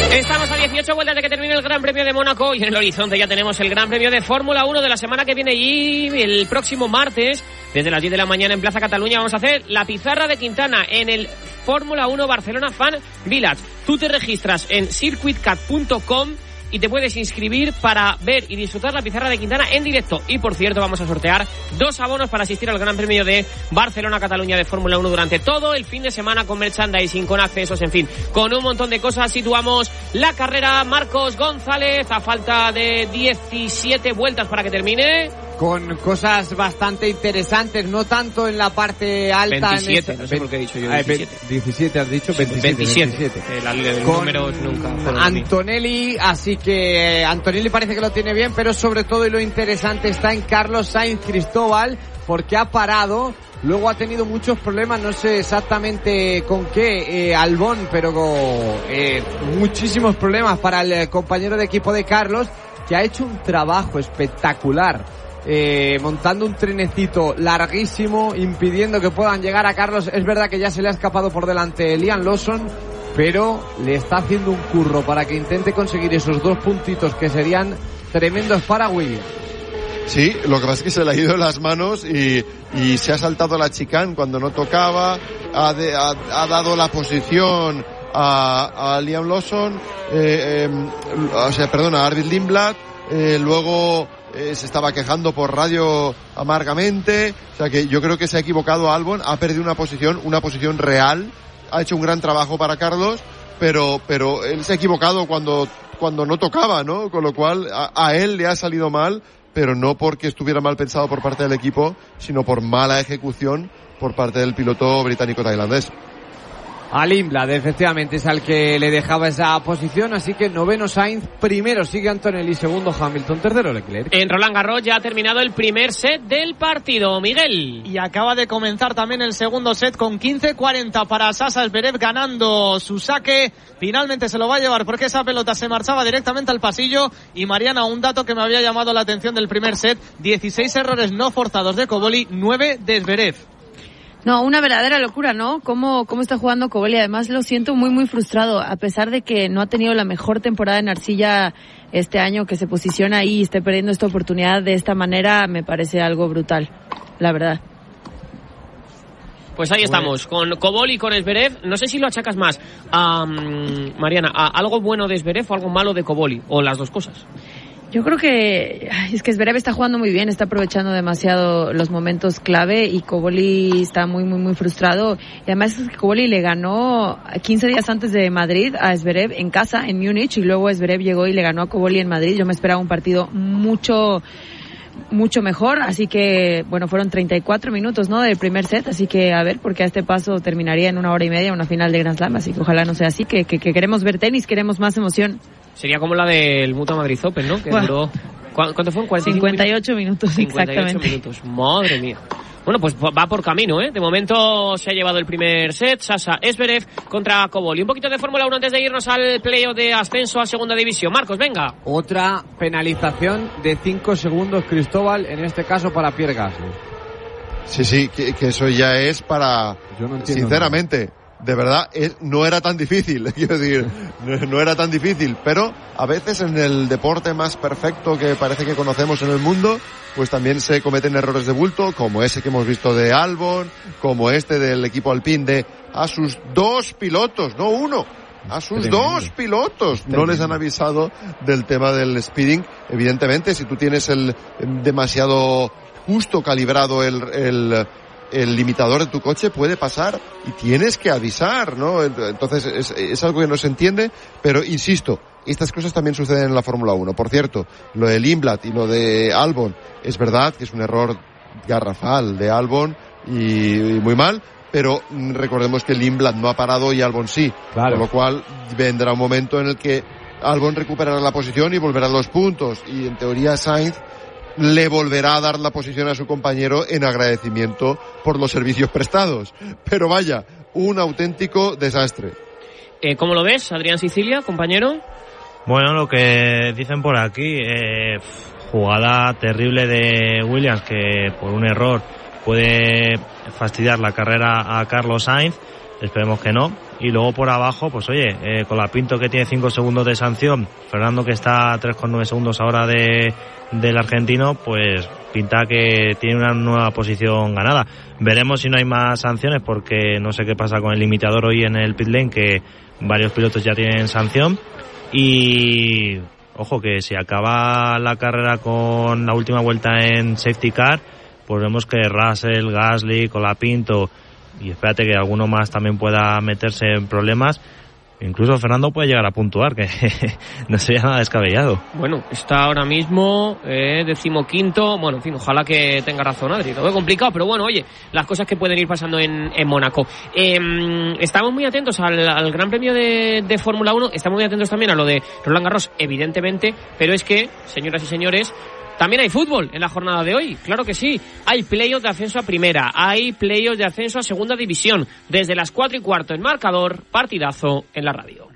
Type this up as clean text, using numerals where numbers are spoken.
Estamos a 18 vueltas de que termine el Gran Premio de Mónaco y en el horizonte ya tenemos el Gran Premio de Fórmula 1 de la semana que viene y el próximo martes, desde las 10 de la mañana en Plaza Cataluña, vamos a hacer la pizarra de Quintana en el Fórmula 1 Barcelona Fan Village. Tú te registras en circuitcat.com y te puedes inscribir para ver y disfrutar la pizarra de Quintana en directo. Y por cierto, vamos a sortear 2 abonos para asistir al Gran Premio de Barcelona-Cataluña de Fórmula 1 durante todo el fin de semana, con merchandising, con accesos, en fin, con un montón de cosas. Situamos la carrera. Marcos González, a falta de 17 vueltas para que termine, con cosas bastante interesantes, no tanto en la parte alta. 27, no sé por qué he dicho yo 17. 17 has dicho, 27. El con números nunca fueron Antonelli, así que Antonelli parece que lo tiene bien, pero sobre todo, y lo interesante está en Carlos Sainz Cristóbal, porque ha parado. Luego ha tenido muchos problemas, no sé exactamente con qué, Albon, pero muchísimos problemas para el compañero de equipo de Carlos, que ha hecho un trabajo espectacular, montando un trenecito larguísimo, impidiendo que puedan llegar a Carlos. Es verdad que ya se le ha escapado por delante Liam Lawson, pero le está haciendo un curro para que intente conseguir esos 2 puntitos que serían tremendos para Williams. Sí, lo que pasa es que se le ha ido en las manos y se ha saltado la chicane cuando no tocaba, ha dado la posición a Liam Lawson, a Arvid Lindblad, luego se estaba quejando por radio amargamente. O sea que yo creo que se ha equivocado Albon, ha perdido una posición real, ha hecho un gran trabajo para Carlos, pero él se ha equivocado cuando no tocaba, ¿no? Con lo cual a él le ha salido mal, pero no porque estuviera mal pensado por parte del equipo, sino por mala ejecución por parte del piloto británico-tailandés. A Lindblad, efectivamente, es al que le dejaba esa posición, así que noveno Sainz, primero sigue Antonelli, segundo Hamilton, tercero Leclerc. En Roland Garros ya ha terminado el primer set del partido, Miguel. Y acaba de comenzar también el segundo set con 15-40 para Sasa Zverev, ganando su saque. Finalmente se lo va a llevar porque esa pelota se marchaba directamente al pasillo. Y Mariana, un dato que me había llamado la atención del primer set: 16 errores no forzados de Cobolli, 9 de Zverev. No, una verdadera locura, ¿no? Cómo está jugando Cobolli. Además lo siento muy, muy frustrado, a pesar de que no ha tenido la mejor temporada en arcilla este año, que se posiciona ahí y esté perdiendo esta oportunidad de esta manera, me parece algo brutal, la verdad. Pues ahí estamos, con Cobolli y con Zverev. No sé si lo achacas más a Mariana, a algo bueno de Zverev o algo malo de Cobolli, o las dos cosas. Yo creo que es que Zverev está jugando muy bien, está aprovechando demasiado los momentos clave, y Cobolli está muy, muy, muy frustrado. Y además es que Cobolli le ganó 15 días antes de Madrid a Zverev en casa, en Múnich, y luego Zverev llegó y le ganó a Cobolli en Madrid. Yo me esperaba un partido mucho mejor, así que bueno, fueron 34 minutos, ¿no?, del primer set, así que a ver, porque a este paso terminaría en 1 hora y media una final de Grand Slam, así que ojalá no sea así, que queremos ver tenis, queremos más emoción. Sería como la del Mutua Madrid Open, ¿no? Que duró, ¿cuánto fue? 58 minutos, 58 exactamente. minutos, madre mía. Bueno, pues va por camino, ¿eh? De momento se ha llevado el primer set, Sasa Zverev contra Cobolli. Un poquito de Fórmula 1 antes de irnos al playoff de ascenso a Segunda División. Marcos, venga. Otra penalización de 5 segundos, Cristóbal, en este caso para Pierre Gasly. Sí, que eso ya es para... Yo no entiendo sinceramente... nada. De verdad, no era tan difícil, quiero decir, no era tan difícil, pero a veces en el deporte más perfecto que parece que conocemos en el mundo, pues también se cometen errores de bulto, como ese que hemos visto de Albon, como este del equipo Alpine a sus 2 pilotos, no uno, a sus 2 pilotos. No les han avisado del tema del speeding. Evidentemente, si tú tienes el demasiado justo calibrado el limitador de tu coche, puede pasar y tienes que avisar, ¿no? Entonces es algo que no se entiende, pero insisto, estas cosas también suceden en la Fórmula 1. Por cierto, lo de Lindblad y lo de Albon, es verdad que es un error garrafal de Albon y muy mal, pero recordemos que Lindblad no ha parado y Albon sí, claro. Con lo cual vendrá un momento en el que Albon recuperará la posición y volverá a los puntos, y en teoría Sainz le volverá a dar la posición a su compañero en agradecimiento por los servicios prestados. Pero vaya, un auténtico desastre. ¿Cómo lo ves, Adrián Sicilia, compañero? Bueno, lo que dicen por aquí, jugada terrible de Williams, que por un error puede fastidiar la carrera a Carlos Sainz. esperemos que no. Y luego por abajo, pues oye, Colapinto, que tiene 5 segundos de sanción, Fernando, que está a 3,9 segundos ahora del argentino, pues pinta que tiene una nueva posición ganada. Veremos si no hay más sanciones, porque no sé qué pasa con el limitador hoy en el pit lane, que varios pilotos ya tienen sanción. Y ojo, que si acaba la carrera con la última vuelta en safety car, pues vemos que Russell, Gasly, Colapinto, y espérate que alguno más también pueda meterse en problemas. Incluso Fernando puede llegar a puntuar, que no sería nada descabellado. Bueno, está ahora mismo 15º. Bueno, en fin, ojalá que tenga razón Adri. Todo es complicado, pero bueno, oye, las cosas que pueden ir pasando en Mónaco. Estamos muy atentos al Gran Premio de Fórmula 1. Estamos muy atentos también a lo de Roland Garros, evidentemente. Pero es que, señoras y señores, también hay fútbol en la jornada de hoy, claro que sí. Hay playoffs de ascenso a primera, hay playoffs de ascenso a segunda división. Desde las 4:15 en marcador, partidazo en la radio.